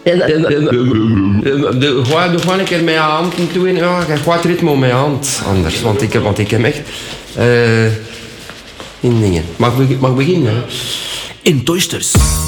Gewoon een keer met je hand doen. Ja, je gaat het ritme met je hand anders. Want ik heb echt... in dingen. Mag beginnen? In Toysters.